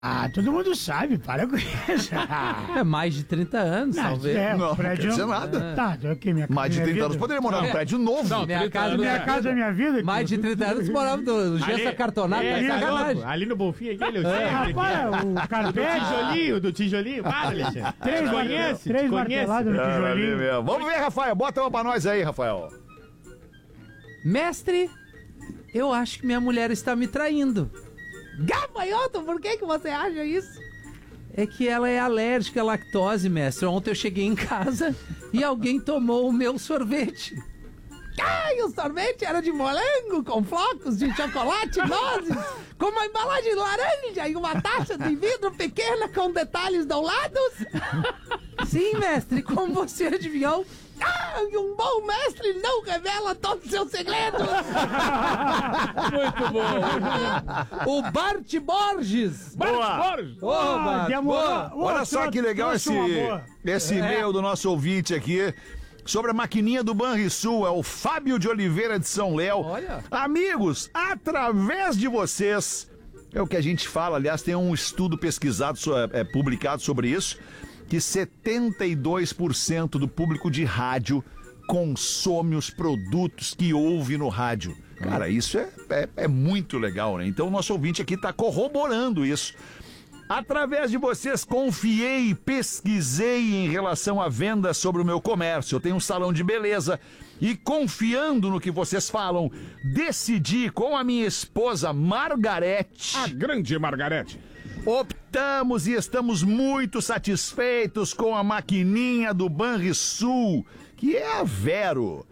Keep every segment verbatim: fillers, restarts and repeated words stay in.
Ah, todo mundo sabe, para com isso. É mais de trinta anos, Não, talvez. é, Não, prédio... não quer dizer nada. Tá, tô aqui, minha Mais de minha trinta vida. anos poderia morar num prédio novo. Não, Minha trinta casa, anos, Minha é. casa é minha vida. Mais de trinta anos morava no gesso cartonado, é, tá tá sacanagem. louco. Ali no Bonfim, aquele, eu sei. Ah, aquele para, o Do carpete. tijolinho, do tijolinho. Para, Alexandre. Três, Te mar- conhece? três te conhece? marteladas no Ah, ali tijolinho. mesmo. Vamos ver, Rafael. Bota uma pra nós aí, Rafael. Mestre, eu acho que minha mulher está me traindo. Gafanhoto, por que, que você acha isso? É que ela é alérgica à lactose, mestre. Ontem eu cheguei em casa e alguém tomou o meu sorvete. Ai, o sorvete era de morango, com flocos de chocolate, nozes, com uma embalagem laranja e uma taça de vidro pequena com detalhes dourados. Sim, mestre, como você adivinhou? Ah, um bom mestre não revela todos os seus segredos. Muito bom. O Bart Borges. Boa. Borges. Ô, Ah, Bart, demorou. boa. Ô, Olha só trouxe- que legal trouxe esse, uma boa. esse e-mail do nosso ouvinte aqui. Sobre a maquininha do Banrisul, é o Fábio de Oliveira de São Léo. Olha. Amigos, através de vocês, é o que a gente fala, aliás, tem um estudo pesquisado, so- é, publicado sobre isso, que setenta e dois por cento do público de rádio consome os produtos que ouve no rádio. Cara, isso é, é, é muito legal, né? Então o nosso ouvinte aqui está corroborando isso. Através de vocês, confiei e pesquisei em relação à venda sobre o meu comércio. Eu tenho um salão de beleza e, confiando no que vocês falam, decidi com a minha esposa Margarete. A grande Margarete. Optamos e estamos muito satisfeitos com a maquininha do Banrisul, que é a Vero.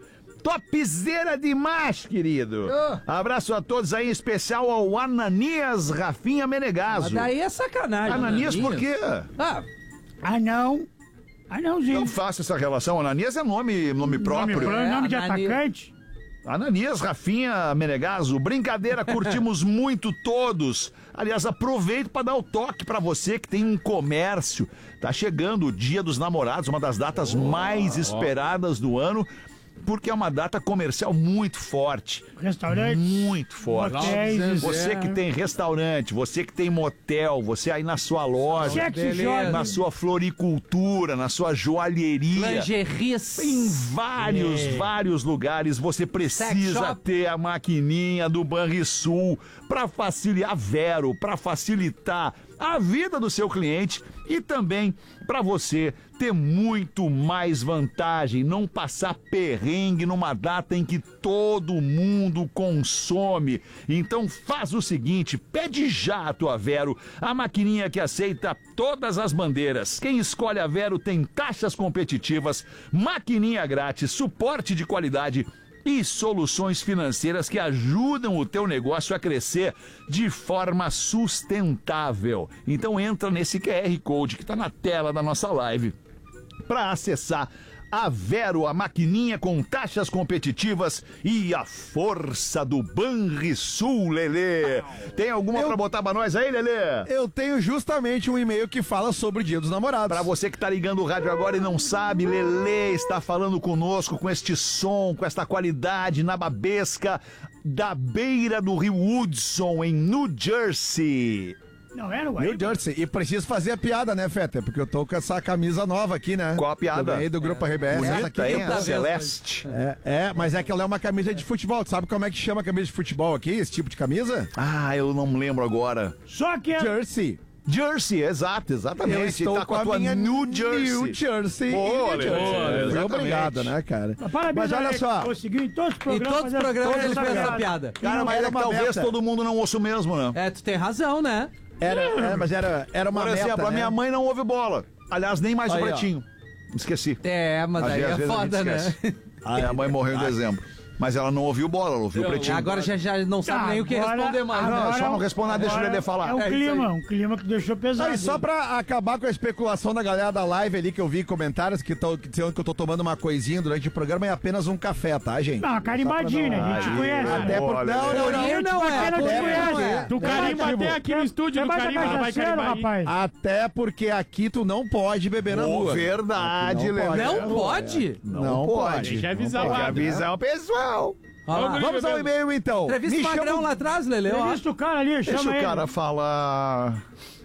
Topzera demais, querido. Oh. Abraço a todos aí, em especial ao Ananias Rafinha Mas Menegaso. daí é sacanagem. Ananias por quê? Ah, Ah, não. Ah, nãozinho. Não faço essa relação. Ananias é nome, nome próprio. Nome, próprio, É, nome de Ananias. atacante. Ananias, Rafinha, Menegaso, brincadeira, curtimos muito todos. Aliás, aproveito para dar o toque para você que tem um comércio. Tá chegando o Dia dos Namorados, uma das datas mais esperadas do ano, porque é uma data comercial muito forte. Restaurante. Muito forte. Motéis, Você que tem restaurante, você que tem motel, você aí na sua loja, Sexy Beleza. shop. na sua floricultura, na sua joalheria. lingeries. Em vários, vários lugares você Sex precisa shop. ter a maquininha do Banrisul para facilitar a Vero, para facilitar a vida do seu cliente e também para você ter muito mais vantagem, não passar perrengue numa data em que todo mundo consome. Então faz o seguinte, pede já a tua Vero, a maquininha que aceita todas as bandeiras. Quem escolhe a Vero tem taxas competitivas, maquininha grátis, suporte de qualidade e soluções financeiras que ajudam o teu negócio a crescer de forma sustentável. Então entra nesse Q R Code que está na tela da nossa live para acessar a Vero, a maquininha com taxas competitivas e a força do Banrisul, Lelê. Tem alguma Eu- para botar para nós aí, Lelê? Eu tenho justamente um e-mail que fala sobre o Dia dos Namorados. Para você que tá ligando o rádio agora e não sabe, Lelê está falando conosco com este som, com esta qualidade nababesca da beira do rio Hudson, em New Jersey. Não era o New Jersey. E preciso fazer a piada, né, Feta? Porque eu tô com essa camisa nova aqui, né? Qual a piada? Eu ganhei do Grupo R B S. Essa aqui Bonita, que hein? eu tô- A Celeste. É, é, mas é que ela é uma camisa de futebol. Tu sabe como é que chama a camisa de futebol aqui? Esse tipo de camisa? Ah, eu não lembro agora. Só que é... Jersey. Jersey, exato, exatamente. Eu estou tá com com a tua minha New Jersey. New Jersey. Boa, New Lelê. Jersey. Boa, Foi exatamente. obrigado, né, cara? Parabéns, Mas olha Alex. só. Conseguiu em todos os Em programas. todos os fazer programas toda ele essa fez essa piada. piada. Cara, mas Era é que uma talvez meta. todo mundo não ouça o mesmo, né? É, tu tem razão, né? Era, é, mas era, era uma Por meta, exemplo, a né? minha mãe não ouve bola. Aliás, nem mais o Aí, ó. pretinho. Esqueci. É, mas Às aí vezes- é às vezes a foda, gente né? esquece. A minha mãe morreu em dezembro. Mas ela não ouviu bola, ela ouviu o pretinho. Agora já, já não sabe nem o que Agora- responder mais, né? agora- Só não responde nada, deixa o agora Lelê falar. É um É isso clima, aí. um clima que deixou pesado. Aí, só pra acabar com a especulação da galera da live ali, que eu vi comentários que estão dizendo que eu tô tomando uma coisinha durante o programa, é apenas um café, tá, gente? Não, carimbadinha, né? A gente conhece. Até né? por... Olha, Não, não, Não, não. não é. Bacana te Até conhece. porque- Tu carimba Negativo. até aqui no estúdio Você do vai carimba, dar vai cachaceiro, carimbar aí. rapaz. Até porque aqui tu não pode beber na Ô, rua. verdade, Não Lelê. pode. Não pode? Não, Não pode. pode. Deixa eu avisar Tem o que Adri, avisar o pessoal. Olha lá. Vamos ao e-mail, então. Entrevista Me Magrão chamo- lá atrás, Lelê, ó. Entrevista o cara ali, Deixa chama o ele. cara falar.